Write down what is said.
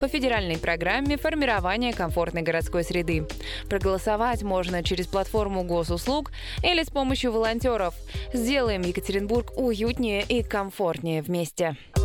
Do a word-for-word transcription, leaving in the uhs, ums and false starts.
по федеральной программе формирования комфортной городской среды. Проголосовать можно через платформу госуслуг или с помощью волонтеров. Сделаем Екатеринбург уютнее и комфортнее вместе.